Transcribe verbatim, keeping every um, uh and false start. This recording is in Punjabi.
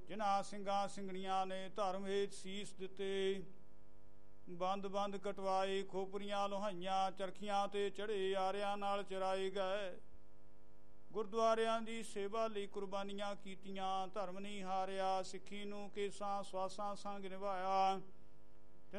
ਜਿਨ੍ਹਾਂ ਸਿੰਘਾਂ ਸਿੰਘਣੀਆਂ ਨੇ ਧਰਮ ਹੇਤ ਸੀਸ ਦਿੱਤੇ। ਬੰਦ ਬੰਦ ਕਟਵਾਏ, ਖੋਪਰੀਆਂ ਲੋਹਾਈਆਂ, ਚਰਖੀਆਂ ਤੇ ਚੜ੍ਹੇ ਆਰਿਆਂ ਨਾਲ ਚਰਾਏ ਗਏ। ਗੁਰਦੁਆਰਿਆਂ ਦੀ ਸੇਵਾ ਲਈ ਕੁਰਬਾਨੀਆਂ ਕੀਤੀਆਂ। ਧਰਮ ਨਹੀਂ ਹਾਰਿਆ, ਸਿੱਖੀ ਨੂੰ ਕੇਸਾਂ ਸਵਾਸਾਂ ਸੰਗ ਨਿਭਾਇਆ।